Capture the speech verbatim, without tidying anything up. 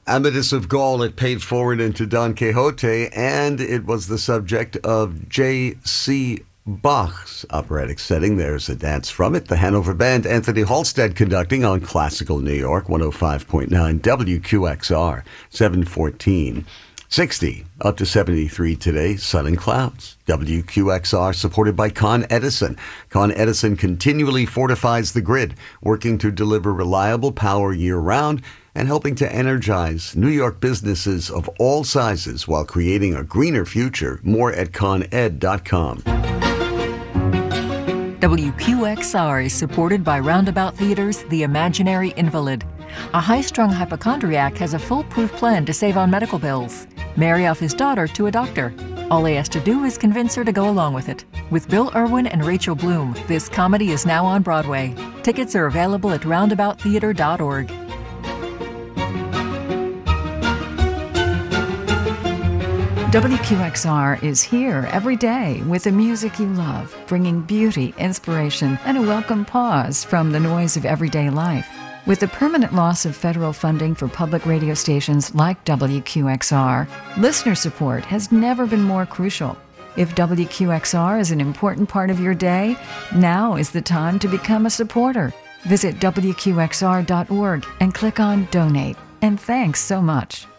Amadis of Gaul, it paid forward into Don Quixote, and it was the subject of J C Bach's operatic setting. There's a dance from it. The Hanover Band, Anthony Halstead conducting on Classical New York, one oh five point nine W Q X R, seven fourteen. sixty, up to seventy-three today, sun and clouds. W Q X R supported by Con Edison. Con Edison continually fortifies the grid, working to deliver reliable power year-round and helping to energize New York businesses of all sizes while creating a greener future. More at con ed dot com. W Q X R is supported by Roundabout Theater's The Imaginary Invalid. A high-strung hypochondriac has a foolproof plan to save on medical bills. Marry off his daughter to a doctor. All he has to do is convince her to go along with it. With Bill Irwin and Rachel Bloom, this comedy is now on Broadway. Tickets are available at roundabout theater dot org. W Q X R is here every day with the music you love, bringing beauty, inspiration, and a welcome pause from the noise of everyday life. With the permanent loss of federal funding for public radio stations like W Q X R, listener support has never been more crucial. If W Q X R is an important part of your day, now is the time to become a supporter. Visit W Q X R dot org and click on Donate. And thanks so much.